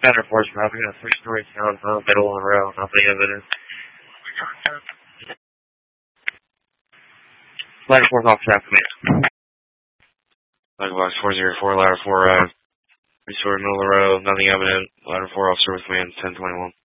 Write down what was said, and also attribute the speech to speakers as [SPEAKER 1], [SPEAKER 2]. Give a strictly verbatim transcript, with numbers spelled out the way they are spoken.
[SPEAKER 1] Ladder four is probably got three stories down, uh, middle of the row, nothing evident. Ladder four is off traffic command. Ladder box four zero four, ladder four, uh, three story middle of the row, nothing evident. Ladder four officer with command ten twenty-one.